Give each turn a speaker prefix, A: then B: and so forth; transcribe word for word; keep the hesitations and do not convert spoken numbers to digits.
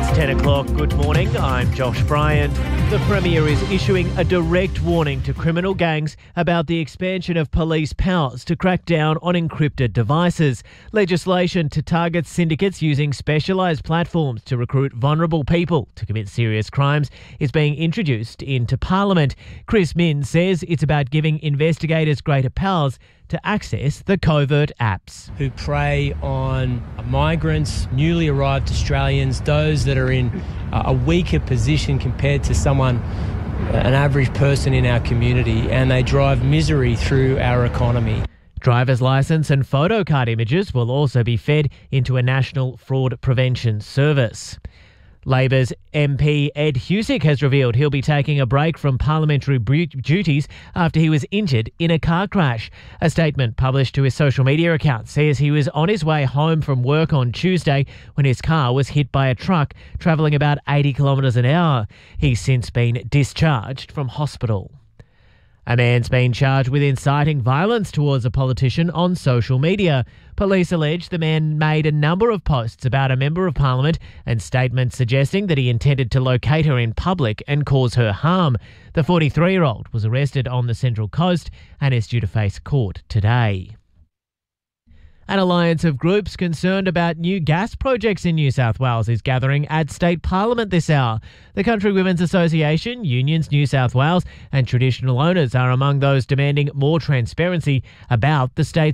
A: It's ten o'clock. Good morning. I'm Josh Bryan. The Premier is issuing a direct warning to criminal gangs about the expansion of police powers to crack down on encrypted devices. Legislation to target syndicates using specialised platforms to recruit vulnerable people to commit serious crimes is being introduced into Parliament. Chris Minns says it's about giving investigators greater powers to access the covert apps.
B: Who prey on migrants, newly arrived Australians, those that are in a weaker position compared to someone, an average person in our community, and they drive misery through our economy.
A: Driver's licence and photo card images will also be fed into a national fraud prevention service. Labor's M P Ed Husic has revealed he'll be taking a break from parliamentary duties after he was injured in a car crash. A statement published to his social media account says he was on his way home from work on Tuesday when his car was hit by a truck travelling about eighty kilometres an hour. He's since been discharged from hospital. A man's been charged with inciting violence towards a politician on social media. Police allege the man made a number of posts about a member of parliament and statements suggesting that he intended to locate her in public and cause her harm. The forty-three-year-old was arrested on the Central Coast and is due to face court today. An alliance of groups concerned about new gas projects in New South Wales is gathering at State Parliament this hour. The Country Women's Association, Unions New South Wales and traditional owners are among those demanding more transparency about the state's